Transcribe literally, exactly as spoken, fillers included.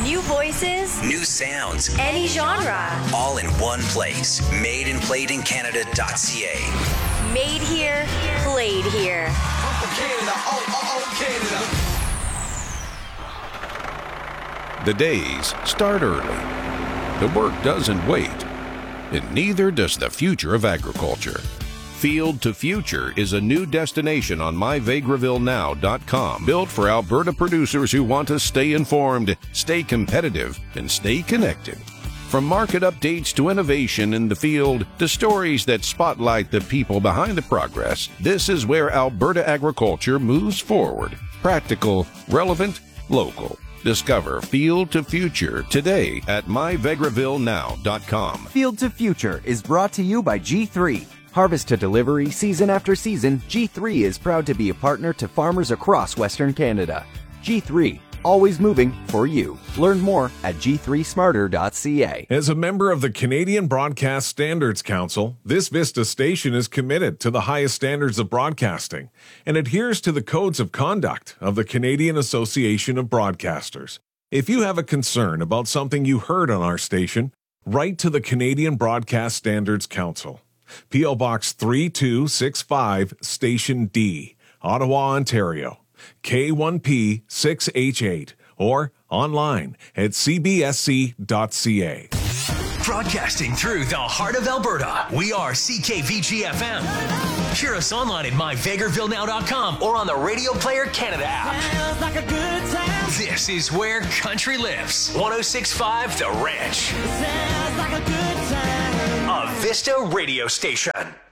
New voices, new sounds, any genre. All in one place. made and played in canada dot c a. Made here, played here. Canada, oh, oh, oh, Canada. The days start early. The work doesn't wait. And neither does the future of agriculture. Field to Future is a new destination on my vegreville now dot com, built for Alberta producers who want to stay informed, stay competitive, and stay connected. From market updates to innovation in the field to stories that spotlight the people behind the progress, this is where Alberta agriculture moves forward. Practical, relevant, local. Discover Field to Future today at my vegreville now dot com. Field to Future is brought to you by G three. Harvest to delivery, season after season, G three is proud to be a partner to farmers across Western Canada. G three, always moving for you. Learn more at g three smarter dot c a. As a member of the Canadian Broadcast Standards Council, this Vista station is committed to the highest standards of broadcasting and adheres to the codes of conduct of the Canadian Association of Broadcasters. If you have a concern about something you heard on our station, write to the Canadian Broadcast Standards Council. P O Box three two six five, Station D, Ottawa, Ontario, K one P six H eight, or online at c b s c dot c a. Broadcasting through the heart of Alberta, we are C K V G F M. Hear us online at my vegreville now dot com or on the Radio Player Canada app. Like a good time. This is where country lives. one oh six point five The Ranch. Sounds like a good time. A Vista radio station.